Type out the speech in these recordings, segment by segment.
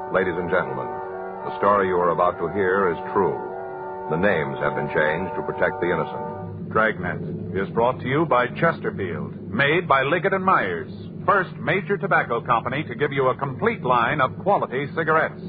Ladies and gentlemen, the story you are about to hear is true. The names have been changed to protect the innocent. Dragnet is brought to you by Chesterfield, made by Liggett & Myers, first major tobacco company to give you a complete line of quality cigarettes.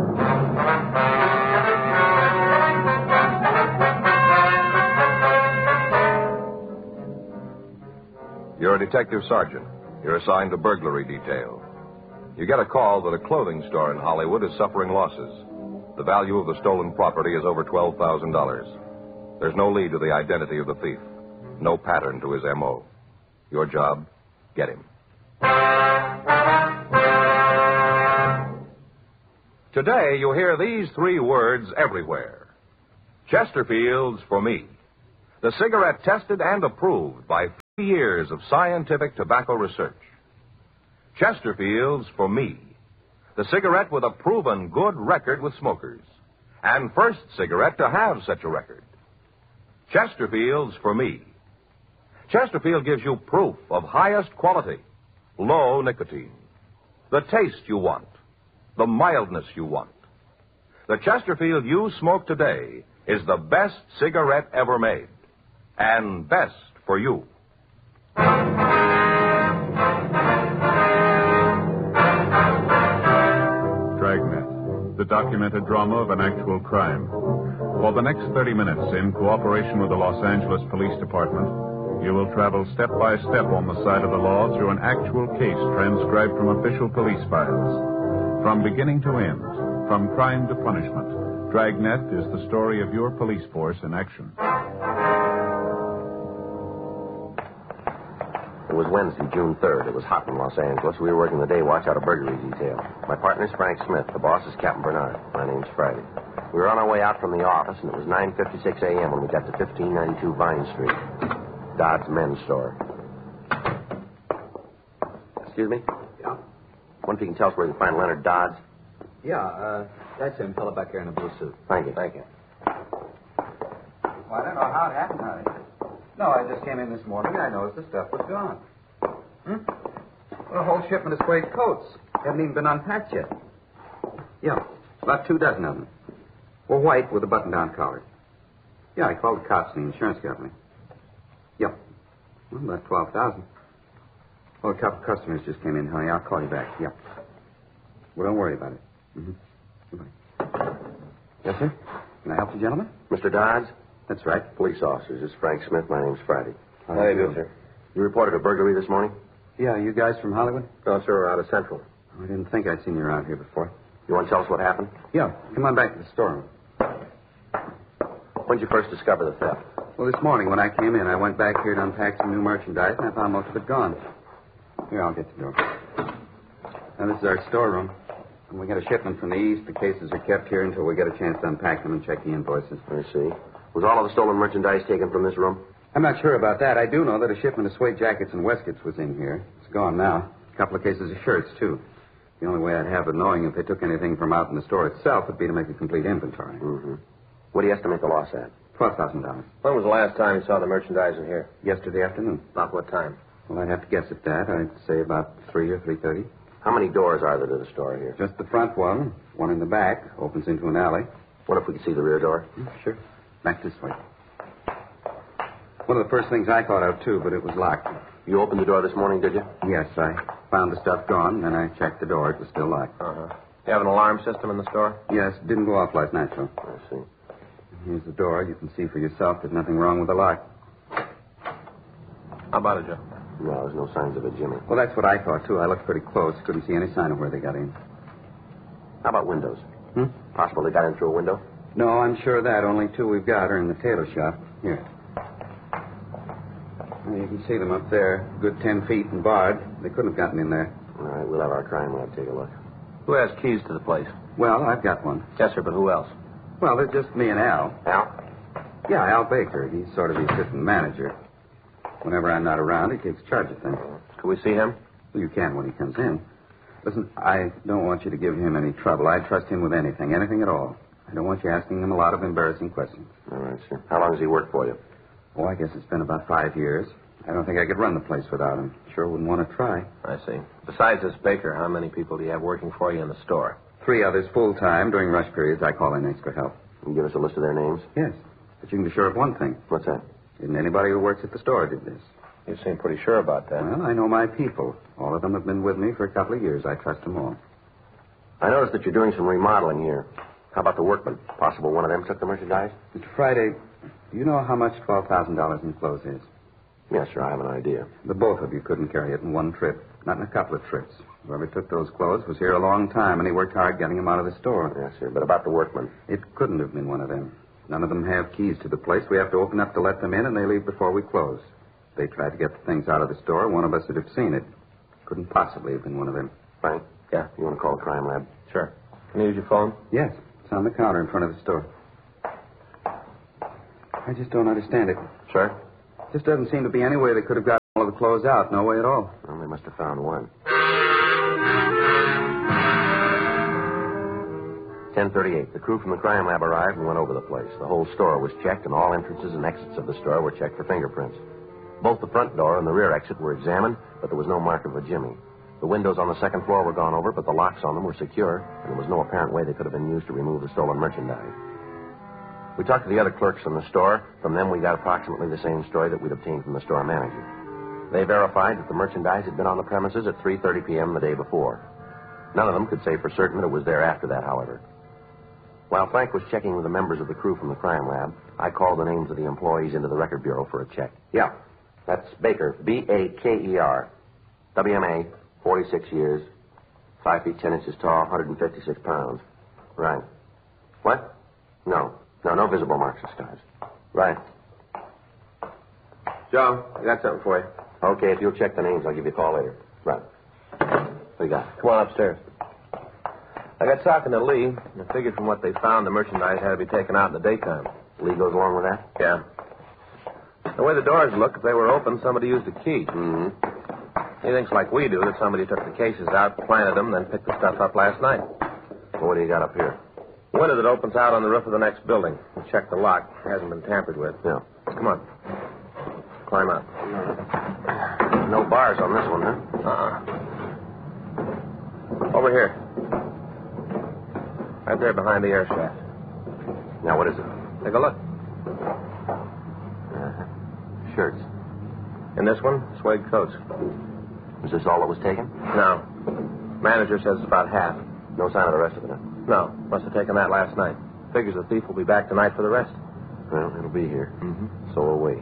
You're a detective sergeant. You're assigned to burglary detail. You get a call that a clothing store in Hollywood is suffering losses. The value of the stolen property is over $12,000. There's no lead to the identity of the thief. No pattern to his M.O. Your job, get him. Today, you hear these three words everywhere. Chesterfield's for me. The cigarette tested and approved by 3 years of scientific tobacco research. Chesterfield's for me. The cigarette with a proven good record with smokers. And first cigarette to have such a record. Chesterfield's for me. Chesterfield gives you proof of highest quality, low nicotine. The taste you want, the mildness you want. The Chesterfield you smoke today is the best cigarette ever made. And best for you. Dragnet, the documented drama of an actual crime. For the next 30 minutes, in cooperation with the Los Angeles Police Department, you will travel step by step on the side of the law through an actual case transcribed from official police files. From beginning to end, from crime to punishment, Dragnet is the story of your police force in action. It was Wednesday, June 3rd. It was hot in Los Angeles. We were working the day watch out of burglary detail. My partner's Frank Smith. The boss is Captain Bernard. My name's Friday. We were on our way out from the office, and it was 9:56 a.m. when we got to 1592 Vine Street. Dodd's men's store. Excuse me? Yeah? Wonder if you can tell us where we can find Leonard Dodds? Yeah, that's him, fellow back there in the blue suit. Thank you. Thank you. Well, I don't know how it happened, honey. No, I just came in this morning and I noticed the stuff was gone. Well, a whole shipment of suede coats. Haven't even been unpacked yet. Yeah, about 2 dozen of them. Well, white with a button-down collar. Yeah, I called the cops and the insurance company. Yep. Well, about 12,000. Well, a couple of customers just came in, honey. I'll call you back. Yep. Well, don't worry about it. Goodbye. Yes, sir? Can I help you, gentlemen? Mr. Dodds? That's right. Police officers. This is Frank Smith. My name's Friday. How do you do, sir? You reported a burglary this morning? Yeah, you guys from Hollywood? No, sir. We're out of Central. I didn't think I'd seen you around here before. You want to tell us what happened? Yeah, come on back to the storeroom. When did you first discover the theft? Well, this morning when I came in, I went back here to unpack some new merchandise, and I found most of it gone. Here, I'll get the door. Now, this is our storeroom. When we get a shipment from the east, the cases are kept here until we get a chance to unpack them and check the invoices. I see. Was all of the stolen merchandise taken from this room? I'm not sure about that. I do know that a shipment of suede jackets and waistcoats was in here. It's gone now. A couple of cases of shirts, too. The only way I'd have of knowing if they took anything from out in the store itself would be to make a complete inventory. Mm-hmm. What do you estimate the loss at? $12,000. When was the last time you saw the merchandise in here? Yesterday afternoon. About what time? Well, I'd have to guess at that. I'd say about 3 or 3:30. How many doors are there to the store here? Just the front one in the back, opens into an alley. What if we could see the rear door? Sure. Back this way. One of the first things I thought of, too, but it was locked. You opened the door this morning, did you? Yes, I found the stuff gone, then I checked the door. It was still locked. Uh-huh. You have an alarm system in the store? Yes, it didn't go off last night, though. I see. Here's the door. You can see for yourself there's nothing wrong with the lock. How about it, Joe? No, there's no signs of it, Jimmy. Well, that's what I thought, too. I looked pretty close. Couldn't see any sign of where they got in. How about windows? Possible they got in through a window? No, I'm sure of that. Only 2 we've got are in the tailor shop. Here. Well, you can see them up there. Good 10 feet and barred. They couldn't have gotten in there. All right, we'll have our crime lab take a look. Who has keys to the place? Well, I've got one. Yes, sir, but who else? Well, there's just me and Al. Al? Yeah, Al Baker. He's sort of the assistant manager. Whenever I'm not around, he takes charge of things. Can we see him? Well, you can when he comes in. Listen, I don't want you to give him any trouble. I trust him with anything at all. I don't want you asking him a lot of embarrassing questions. All right, sir. How long has he worked for you? Oh, I guess it's been about 5 years. I don't think I could run the place without him. Sure wouldn't want to try. I see. Besides this Baker, how many people do you have working for you in the store? 3 others full-time. During rush periods, I call in extra help. Can you give us a list of their names? Yes. But you can be sure of one thing. What's that? Isn't anybody who works at the store did this. You seem pretty sure about that. Well, I know my people. All of them have been with me for a couple of years. I trust them all. I noticed that you're doing some remodeling here. How about the workmen? Possible one of them took the merchandise? Mr. Friday, do you know how much $12,000 in clothes is? Yes, sir, I have an idea. The both of you couldn't carry it in one trip. Not in a couple of trips. Whoever took those clothes was here a long time, and he worked hard getting them out of the store. Yes, sir, but about the workmen? It couldn't have been one of them. None of them have keys to the place. We have to open up to let them in, and they leave before we close. If they tried to get the things out of the store, one of us would have seen it. Couldn't possibly have been one of them. Frank? Yeah. You want to call the crime lab? Sure. Can you use your phone? Yes. It's on the counter in front of the store. I just don't understand it. Sir? Just doesn't seem to be any way they could have gotten all of the clothes out. No way at all. Well, they must have found one. 10:38. The crew from the crime lab arrived and went over the place. The whole store was checked, and all entrances and exits of the store were checked for fingerprints. Both the front door and the rear exit were examined, but there was no mark of a jimmy. The windows on the second floor were gone over, but the locks on them were secure, and there was no apparent way they could have been used to remove the stolen merchandise. We talked to the other clerks in the store. From them, we got approximately the same story that we'd obtained from the store manager. They verified that the merchandise had been on the premises at 3:30 p.m. the day before. None of them could say for certain that it was there after that, however. While Frank was checking with the members of the crew from the crime lab, I called the names of the employees into the record bureau for a check. Yeah, that's Baker, B-A-K-E-R. WMA, 46 years, 5 feet 10 inches tall, 156 pounds. Right. What? No, no visible marks or scars. Right. Joe, I got something for you. Okay, if you'll check the names, I'll give you a call later. Right. What do you got? Come on upstairs. I got talking to Lee, and I figured from what they found, the merchandise had to be taken out in the daytime. Lee goes along with that? Yeah. The way the doors look, if they were open, somebody used a key. Mm-hmm. He thinks like we do, that somebody took the cases out, planted them, then picked the stuff up last night. Well, what do you got up here? Window that opens out on the roof of the next building. We checked the lock. It hasn't been tampered with. Yeah. Come on. Climb up. No bars on this one, huh? Over here. Right there behind the air shaft. Now, what is it? Take a look. Shirts. In this one, suede coats. Is this all that was taken? No. Manager says it's about half. No sign of the rest of it, huh? No. Must have taken that last night. Figures the thief will be back tonight for the rest. Well, it'll be here. Mm-hmm. So will we.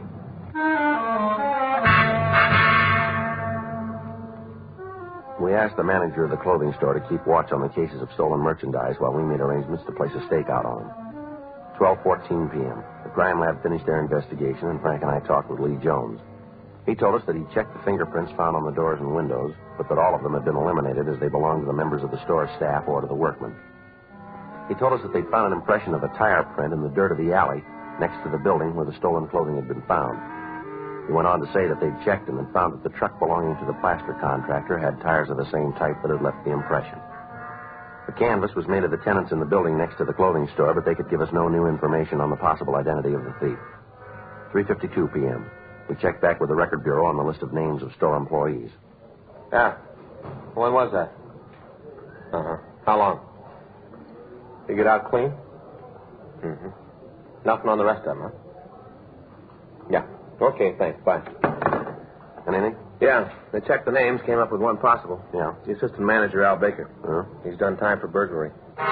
We asked the manager of the clothing store to keep watch on the cases of stolen merchandise while we made arrangements to place a stakeout on them. 12:14 p.m. The crime lab finished their investigation, and Frank and I talked with Lee Jones. He told us that he checked the fingerprints found on the doors and windows, but that all of them had been eliminated as they belonged to the members of the store staff or to the workmen. He told us that they'd found an impression of a tire print in the dirt of the alley next to the building where the stolen clothing had been found. He went on to say that they'd checked and had found that the truck belonging to the plaster contractor had tires of the same type that had left the impression. The canvas was made of the tenants in the building next to the clothing store, but they could give us no new information on the possible identity of the thief. 3:52 p.m. We checked back with the record bureau on the list of names of store employees. Yeah. When was that? Uh-huh. How long? You get out clean? Mm-hmm. Nothing on the rest of them, huh? Yeah. Okay, thanks. Bye. Anything? Yeah. They checked the names, came up with one possible. Yeah. The assistant manager, Al Baker. He's done time for burglary.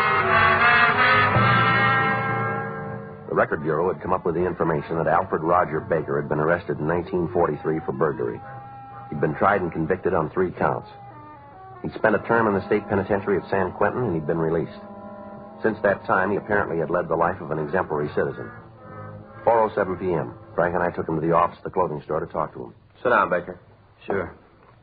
The record bureau had come up with the information that Alfred Roger Baker had been arrested in 1943 for burglary. He'd been tried and convicted on 3 counts. He'd spent a term in the state penitentiary at San Quentin, and he'd been released. Since that time, he apparently had led the life of an exemplary citizen. 4:07 p.m. Frank and I took him to the office of the clothing store to talk to him. Sit down, Baker. Sure.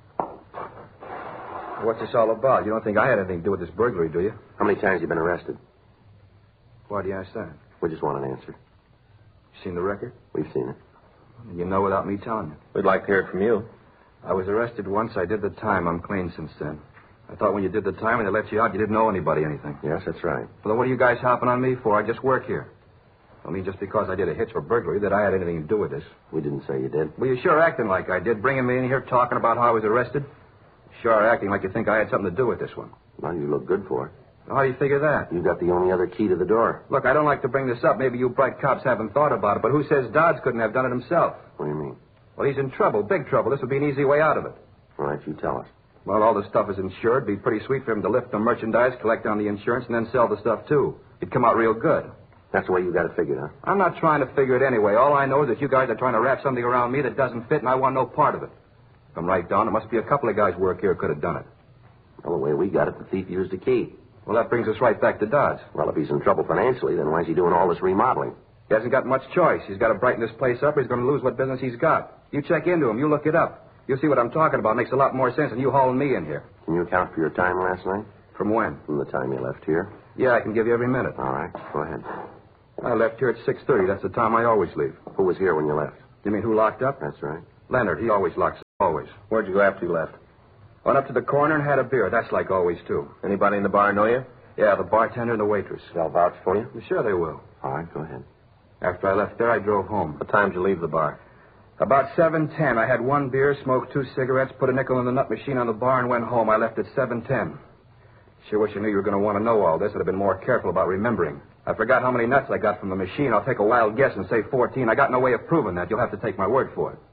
What's this all about? You don't think I had anything to do with this burglary, do you? How many times have you been arrested? Why do you ask that? We just want an answer. You seen the record? We've seen it. You know without me telling you. We'd like to hear it from you. I was arrested once. I did the time. I'm clean since then. I thought when you did the time and they let you out, you didn't owe anybody anything. Yes, that's right. Well, then what are you guys hopping on me for? I just work here. I mean, just because I did a hitch for burglary, that I had anything to do with this. We didn't say you did. Well, you're sure acting like I did, bringing me in here talking about how I was arrested. Sure acting like you think I had something to do with this one. Well, you look good for it. How do you figure that? You got the only other key to the door. Look, I don't like to bring this up. Maybe you bright cops haven't thought about it, but who says Dodds couldn't have done it himself? What do you mean? Well, he's in trouble, big trouble. This would be an easy way out of it. All right, you tell us. Well, all the stuff is insured. It'd be pretty sweet for him to lift the merchandise, collect on the insurance, and then sell the stuff, too. It'd come out real good. That's the way you got it figured, huh? I'm not trying to figure it anyway. All I know is that you guys are trying to wrap something around me that doesn't fit, and I want no part of it. If I'm right, Don, it must be a couple of guys' work here could have done it. Well, the way we got it, the thief used a key. Well, that brings us right back to Dodds. Well, if he's in trouble financially, then why is he doing all this remodeling? He hasn't got much choice. He's got to brighten this place up or he's going to lose what business he's got. You check into him. You look it up. You'll see what I'm talking about. It makes a lot more sense than you hauling me in here. Can you account for your time last night? From when? From the time you left here. Yeah, I can give you every minute. All right, go ahead. I left here at 6:30. That's the time I always leave. Who was here when you left? You mean who locked up? That's right. Leonard. He always locks up. Always. Where'd you go after you left? Went up to the corner and had a beer. That's like always, too. Anybody in the bar know you? Yeah, the bartender and the waitress. They'll vouch for you? Sure they will. All right, go ahead. After I left there, I drove home. What time did you leave the bar? About 7:10. I had one beer, smoked 2 cigarettes, put a nickel in the nut machine on the bar, and went home. I left at 7:10. Sure wish I knew you were going to want to know all this. I'd have been more careful about remembering. I forgot how many nuts I got from the machine. I'll take a wild guess and say 14. I got no way of proving that. You'll have to take my word for it.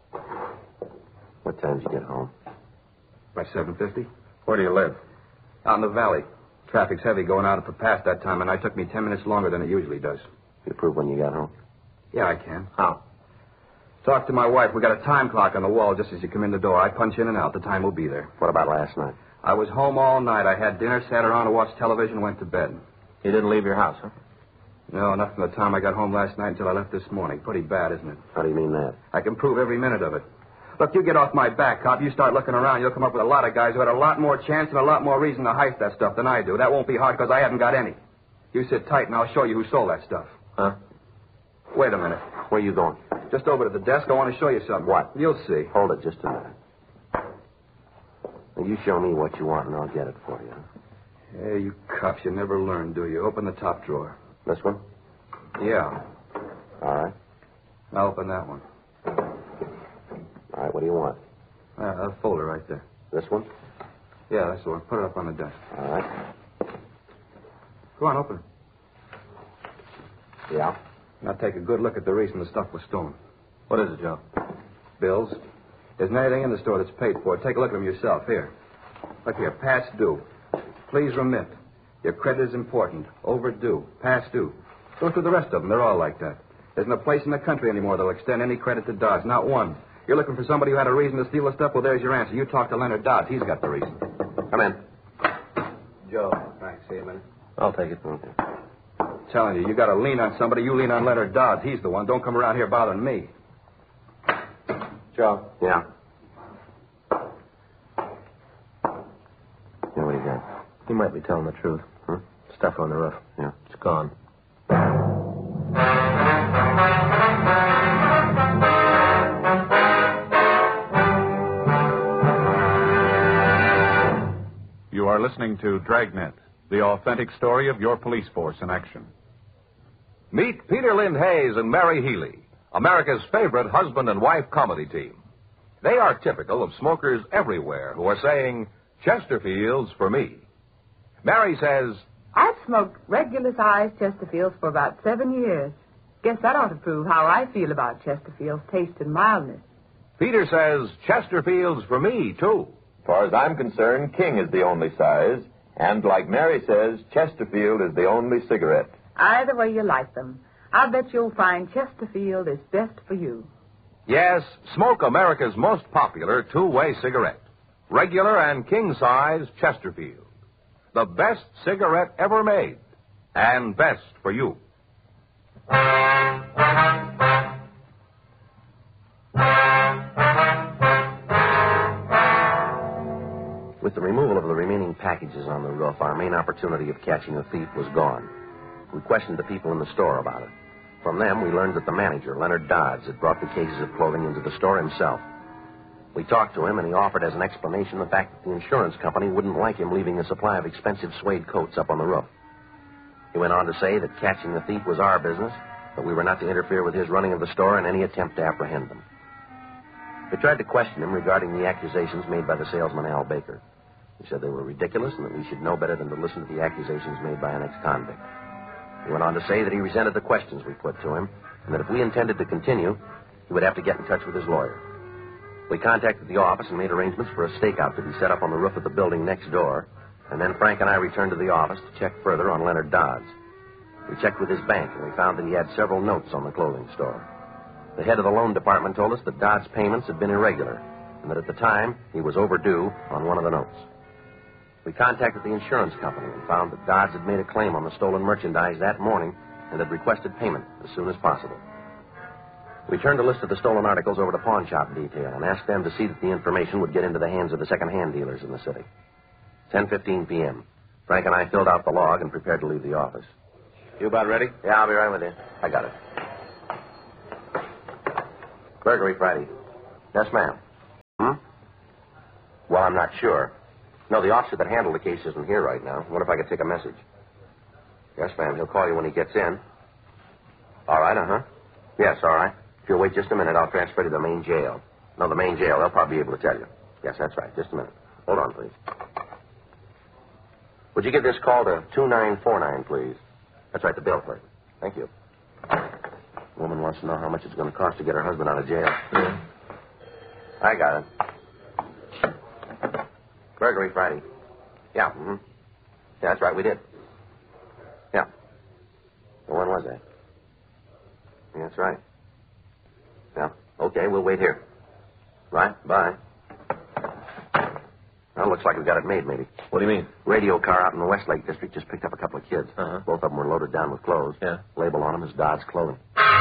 What time did you get home? By 7:50? Where do you live? Out in the valley. Traffic's heavy going out at the pass that time, and it took me 10 minutes longer than it usually does. You prove when you got home? Yeah, I can. How? Talk to my wife. We got a time clock on the wall just as you come in the door. I punch in and out. The time will be there. What about last night? I was home all night. I had dinner, sat around to watch television, went to bed. You didn't leave your house, huh? No, not from the time I got home last night until I left this morning. Pretty bad, isn't it? How do you mean that? I can prove every minute of it. Look, you get off my back, cop. You start looking around, you'll come up with a lot of guys who had a lot more chance and a lot more reason to heist that stuff than I do. That won't be hard because I haven't got any. You sit tight and I'll show you who sold that stuff. Huh? Wait a minute. Where are you going? Just over to the desk. I want to show you something. What? You'll see. Hold it just a minute. Now, you show me what you want and I'll get it for you. Hey, you cops, you never learn, do you? Open the top drawer. This one? Yeah. All right. Now open that one. All right, what do you want? That folder right there. This one? Yeah, that's the one. Put it up on the desk. All right. Go on, open it. Yeah? Now take a good look at the reason the stuff was stolen. What is it, Joe? Bills. Isn't anything in the store that's paid for. Take a look at them yourself. Here. Look here. Past due. Please remit. Your credit is important. Overdue. Past due. Go through the rest of them. They're all like that. There isn't a place in the country anymore that'll extend any credit to Dodds. Not one. You're looking for somebody who had a reason to steal the stuff? Well, there's your answer. You talk to Leonard Dodds. He's got the reason. Come in. Joe. Thanks. See you a minute. I'll take it. Okay. Telling you, you got to lean on somebody. You lean on Leonard Dodds. He's the one. Don't come around here bothering me. Joe. Yeah? Yeah, what do you got? He might be telling the truth. Huh? Stuff on the roof. Yeah. It's gone. You are listening to Dragnet, the authentic story of your police force in action. Meet Peter Lind Hayes and Mary Healy, America's favorite husband and wife comedy team. They are typical of smokers everywhere who are saying, Chesterfields for me. Mary says, I've smoked regular-sized Chesterfields for about 7 years. Guess that ought to prove how I feel about Chesterfield's taste and mildness. Peter says, Chesterfields for me, too. As far as I'm concerned, King is the only size. And like Mary says, Chesterfield is the only cigarette. Either way you like them, I'll bet you'll find Chesterfield is best for you. Yes, smoke America's most popular two-way cigarette. Regular and king-size Chesterfield. The best cigarette ever made. And best for you. With the removal of the remaining packages on the roof, our main opportunity of catching a thief was gone. We questioned the people in the store about it. From them, we learned that the manager, Leonard Dodds, had brought the cases of clothing into the store himself. We talked to him, and he offered as an explanation the fact that the insurance company wouldn't like him leaving a supply of expensive suede coats up on the roof. He went on to say that catching the thief was our business, but we were not to interfere with his running of the store and any attempt to apprehend them. We tried to question him regarding the accusations made by the salesman, Al Baker. He said they were ridiculous and that we should know better than to listen to the accusations made by an ex-convict. He went on to say that he resented the questions we put to him and that if we intended to continue, he would have to get in touch with his lawyer. We contacted the office and made arrangements for a stakeout to be set up on the roof of the building next door, and then Frank and I returned to the office to check further on Leonard Dodds. We checked with his bank, and we found that he had several notes on the clothing store. The head of the loan department told us that Dodds' payments had been irregular, and that at the time he was overdue on one of the notes. We contacted the insurance company and found that Dodds had made a claim on the stolen merchandise that morning and had requested payment as soon as possible. We turned a list of the stolen articles over to pawn shop detail and asked them to see that the information would get into the hands of the second-hand dealers in the city. 10:15 p.m. Frank and I filled out the log and prepared to leave the office. You about ready? Yeah, I'll be right with you. I got it. Burglary Friday. Yes, ma'am. Well, I'm not sure. No, the officer that handled the case isn't here right now. What if I could take a message? Yes, ma'am. He'll call you when he gets in. All right, Yes, all right. If you'll wait just a minute, I'll transfer you to the main jail. No, the main jail. They'll probably be able to tell you. Yes, that's right. Just a minute. Hold on, please. Would you give this call to 2949, please? That's right, the bill plate. Thank you. Woman wants to know how much it's going to cost to get her husband out of jail. Yeah. I got it. Burglary Friday. Yeah, Yeah, that's right, we did. Yeah. Well, when was that? Yeah, that's right. Yeah. Okay, we'll wait here. Right, bye. Well, looks like we got it made, maybe. What do you mean? Radio car out in the Westlake district just picked up a couple of kids. Uh-huh. Both of them were loaded down with clothes. Yeah. Label on them is Dodds Clothing.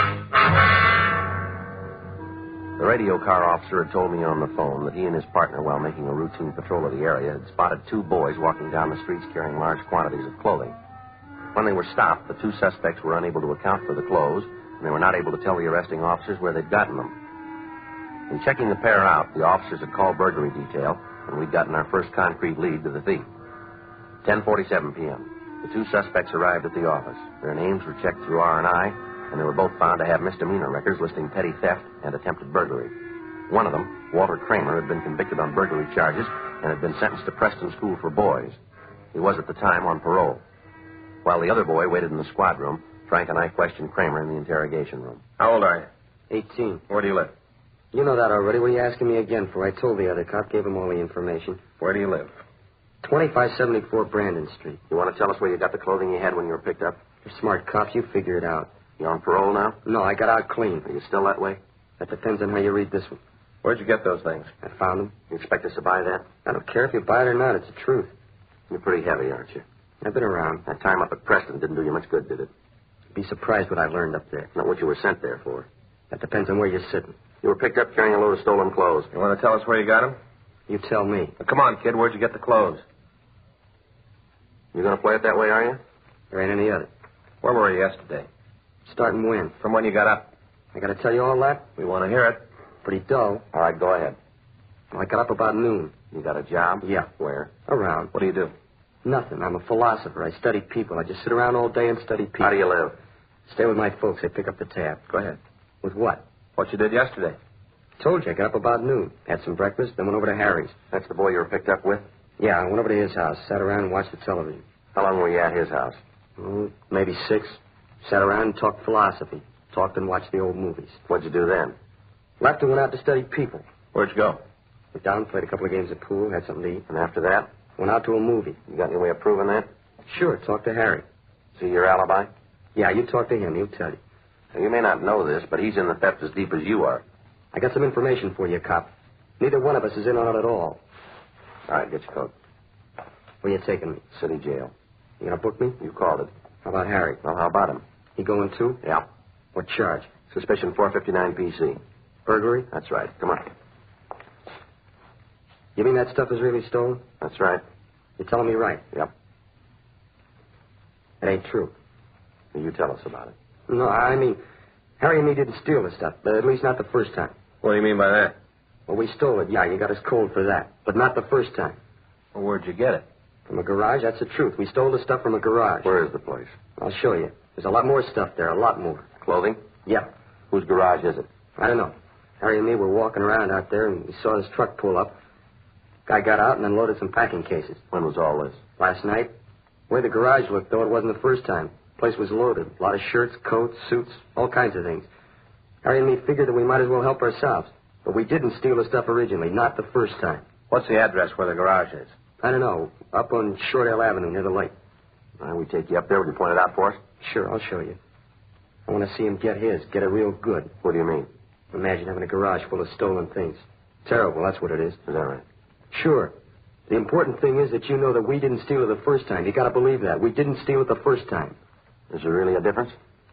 The radio car officer had told me on the phone that he and his partner, while making a routine patrol of the area, had spotted two boys walking down the streets carrying large quantities of clothing. When they were stopped, the two suspects were unable to account for the clothes, and they were not able to tell the arresting officers where they'd gotten them. In checking the pair out, the officers had called burglary detail, and we'd gotten our first concrete lead to the thief. 10:47 p.m. The two suspects arrived at the office. Their names were checked through R&I, and they were both found to have misdemeanor records listing petty theft and attempted burglary. One of them, Walter Kramer, had been convicted on burglary charges and had been sentenced to Preston School for Boys. He was at the time on parole. While the other boy waited in the squad room, Frank and I questioned Kramer in the interrogation room. How old are you? 18. Where do you live? You know that already. What are you asking me again for? I told the other cop, gave him all the information. Where do you live? 2574 Brandon Street. You want to tell us where you got the clothing you had when you were picked up? You're smart cops. You figure it out. You on parole now? No, I got out clean. Are you still that way? That depends on how you read this one. Where'd you get those things? I found them. You expect us to buy that? I don't care if you buy it or not. It's the truth. You're pretty heavy, aren't you? I've been around. That time up at Preston didn't do you much good, did it? Be surprised what I learned up there. Not what you were sent there for. That depends on where you're sitting. You were picked up carrying a load of stolen clothes. You want to tell us where you got them? You tell me. Well, come on, kid. Where'd you get the clothes? You going to play it that way, are you? There ain't any other. Where were you yesterday? Starting when? From when you got up? I got to tell you all that? We want to hear it. Pretty dull. All right, go ahead. Well, I got up about noon. You got a job? Yeah. Where? Around. What do you do? Nothing. I'm a philosopher. I study people. I just sit around all day and study people. How do you live? Stay with my folks. They pick up the tab. Go ahead. With what? What you did yesterday. Told you. I got up about noon. Had some breakfast, then went over to Harry's. That's the boy you were picked up with? Yeah, I went over to his house. Sat around and watched the television. How long were you at his house? Maybe 6. Sat around and talked philosophy. Talked and watched the old movies. What'd you do then? Left and went out to study people. Where'd you go? Went down, played a couple of games of pool, had something to eat. And after that? Went out to a movie. You got any way of proving that? Sure, talked to Harry. See your alibi? Yeah, you talk to him. He'll tell you. Now, you may not know this, but he's in the theft as deep as you are. I got some information for you, cop. Neither one of us is in on it at all. All right, get your coat. Where you taking me? City jail. You gonna book me? You called it. How about Harry? Well, how about him? He going too? Yeah. What charge? Suspicion 459 PC. Burglary? That's right. Come on. You mean that stuff is really stolen? That's right. You're telling me right? Yep. It ain't true. You tell us about it. No, I mean, Harry and me didn't steal the stuff, at least not the first time. What do you mean by that? Well, we stole it, yeah, you got us cold for that. But not the first time. Well, where'd you get it? From a garage, that's the truth. We stole the stuff from a garage. Where is the place? I'll show you. There's a lot more stuff there, a lot more. Clothing? Yeah. Whose garage is it? I don't know. Harry and me were walking around out there, and we saw this truck pull up. Guy got out and unloaded some packing cases. When was all this? Last night. The way the garage looked, though, it wasn't the first time. The place was loaded. A lot of shirts, coats, suits, all kinds of things. Harry and me figured that we might as well help ourselves. But we didn't steal the stuff originally, not the first time. What's the address where the garage is? I don't know. Up on Shortdale Avenue near the lake. We take you up there. Will you point it out for us? Sure, I'll show you. I want to see him get his. Get it real good. What do you mean? Imagine having a garage full of stolen things. Terrible, that's what it is. Is that right? Sure. The important thing is that you know that we didn't steal it the first time. You got to believe that. We didn't steal it the first time. Is there really a difference?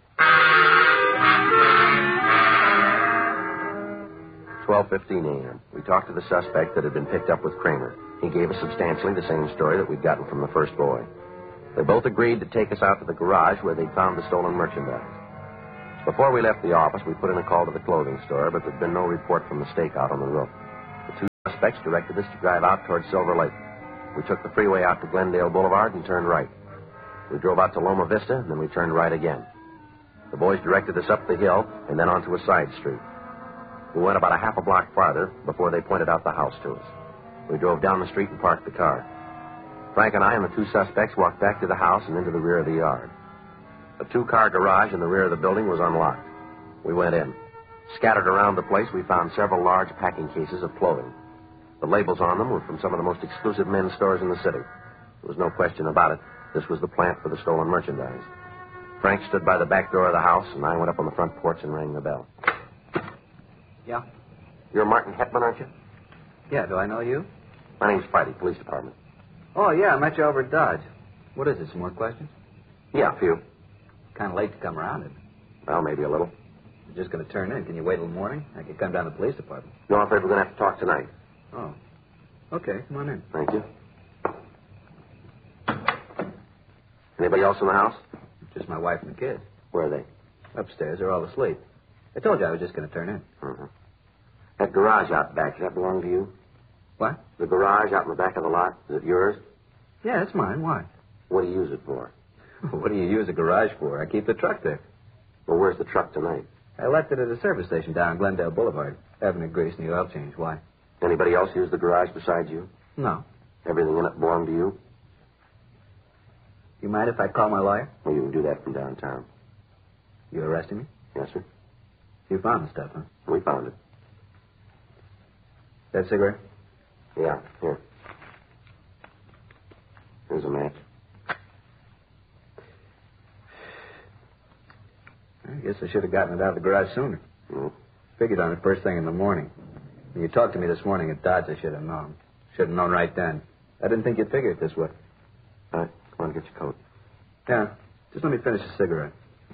12:15 a.m. We talked to the suspect that had been picked up with Kramer. He gave us substantially the same story that we'd gotten from the first boy. They both agreed to take us out to the garage where they'd found the stolen merchandise. Before we left the office, we put in a call to the clothing store, but there'd been no report from the stakeout on the roof. The two suspects directed us to drive out toward Silver Lake. We took the freeway out to Glendale Boulevard and turned right. We drove out to Loma Vista, and then we turned right again. The boys directed us up the hill and then onto a side street. We went about a half a block farther before they pointed out the house to us. We drove down the street and parked the car. Frank and I and the two suspects walked back to the house and into the rear of the yard. A two-car garage in the rear of the building was unlocked. We went in. Scattered around the place, we found several large packing cases of clothing. The labels on them were from some of the most exclusive men's stores in the city. There was no question about it. This was the plant for the stolen merchandise. Frank stood by the back door of the house, and I went up on the front porch and rang the bell. Yeah? You're Martin Hetman, aren't you? Yeah, do I know you? My name's Friday, police department. Oh, yeah, I met you over at Dodge. What is it, some more questions? Yeah, a few. Kind of late to come around it. Well, maybe a little. You're just going to turn in. Can you wait till the morning? I could come down to the police department. No, I'm afraid we're going to have to talk tonight. Oh. Okay, come on in. Thank you. Anybody else in the house? Just my wife and the kids. Where are they? Upstairs. They're all asleep. I told you I was just going to turn in. Mm-hmm. That garage out back, does that belong to you? What? The garage out in the back of the lot, is it yours? Yeah, it's mine. Why? What do you use it for? What do you use a garage for? I keep the truck there. Well, where's the truck tonight? I left it at a service station down Glendale Boulevard. Having a grease and the oil change. Why? Anybody else use the garage besides you? No. Everything in it belong to you? You mind if I call my lawyer? Well, you can do that from downtown. You arresting me? Yes, sir. You found the stuff, huh? We found it. That cigarette? Yeah, here. Here's a match. I guess I should have gotten it out of the garage sooner. Mm. Figured on it first thing in the morning. When you talked to me this morning at Dodge, I should have known. Should have known right then. I didn't think you'd figure it this way. All right, come on, get your coat. Yeah, just let me finish the cigarette.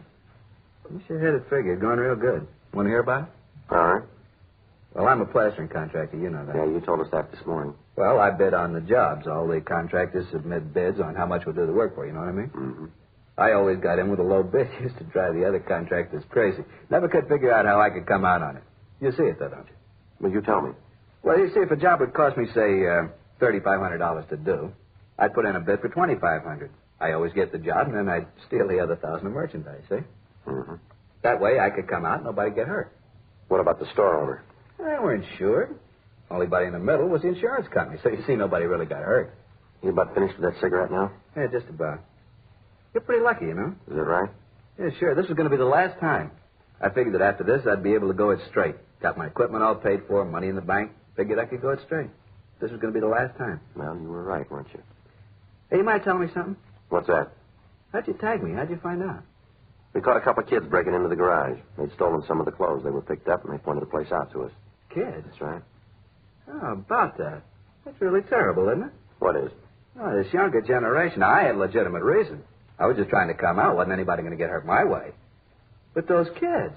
You sure had it figured. Going real good. Want to hear about it? All right. Well, I'm a plastering contractor. You know that. Yeah, you told us that this morning. Well, I bid on the jobs. All the contractors submit bids on how much we'll do the work for. You know what I mean? Mm-hmm. I always got in with a low bid. Used to drive the other contractors crazy. Never could figure out how I could come out on it. You see it, though, don't you? Well, you tell me. Well, you see, if a job would cost me, say, $3,500 to do, I'd put in a bid for $2,500. I always get the job, and then I'd steal the other $1,000 of merchandise, see? Mm-hmm. That way I could come out and nobody get hurt. What about the store owner? They were insured. Only body in the middle was the insurance company, so you see nobody really got hurt. You about finished with that cigarette now? Yeah, just about. You're pretty lucky, you know. Is that right? Yeah, sure. This was going to be the last time. I figured that after this, I'd be able to go it straight. Got my equipment all paid for, money in the bank. Figured I could go it straight. This was going to be the last time. Well, you were right, weren't you? Hey, you mind telling me something? What's that? How'd you tag me? How'd you find out? We caught a couple of kids breaking into the garage. They'd stolen some of the clothes. They were picked up, and they pointed the place out to us. Kids? That's right. Oh, about that. That's really terrible, isn't it? What is? Oh, this younger generation. I had legitimate reason. I was just trying to come out. Wasn't anybody going to get hurt my way. But those kids.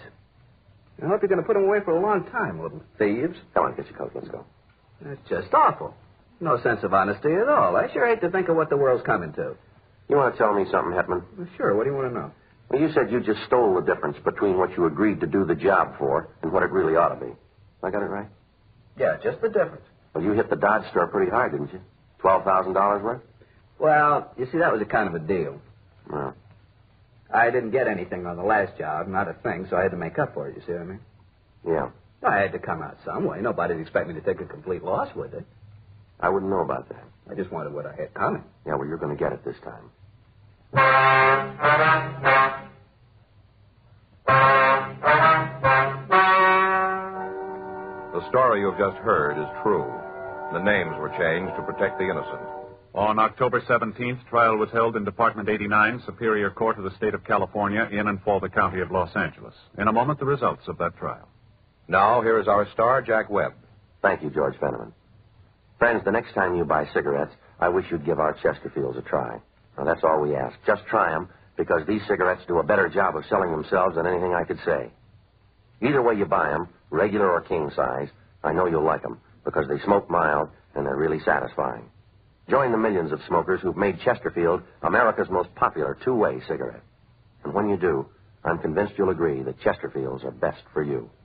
I hope you're going to put them away for a long time, little thieves. Come on, get your coat. Let's go. That's just awful. No sense of honesty at all. I sure hate to think of what the world's coming to. You want to tell me something, Hetman? Well, sure. What do you want to know? Well, you said you just stole the difference between what you agreed to do the job for and what it really ought to be. I got it right? Yeah, just the difference. Well, you hit the Dodge store pretty hard, didn't you? $12,000 worth? Well, you see, that was a kind of a deal. Well, I didn't get anything on the last job, not a thing, so I had to make up for it, you see what I mean? yeah. I had to come out some way. Nobody'd expect me to take a complete loss with it. I wouldn't know about that. I just wanted what I had coming. Yeah, well, you're going to get it this time. The story you've just heard is true. The names were changed to protect the innocent. On October 17th, trial was held in Department 89, Superior Court of the State of California, in and for the County of Los Angeles. In a moment, the results of that trial. Now, here is our star, Jack Webb. Thank you, George Fenneman. Friends, the next time you buy cigarettes, I wish you'd give our Chesterfields a try. Now, that's all we ask. Just try them, because these cigarettes do a better job of selling themselves than anything I could say. Either way you buy them, regular or king size, I know you'll like them, because they smoke mild and they're really satisfying. Join the millions of smokers who've made Chesterfield America's most popular two-way cigarette. And when you do, I'm convinced you'll agree that Chesterfields are best for you.